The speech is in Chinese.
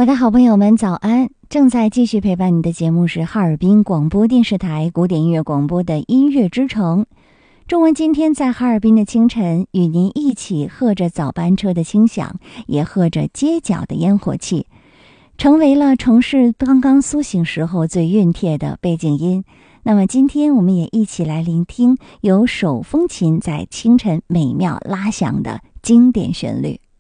我的好朋友们早安，正在继续陪伴你的节目是哈尔滨广播电视台古典音乐广播的音乐之城。中文今天在哈尔滨的清晨，与您一起和着早班车的轻响，也和着街角的烟火气，成为了城市刚刚苏醒时候最熨帖的背景音。那么今天我们也一起来聆听由手风琴在清晨美妙拉响的经典旋律。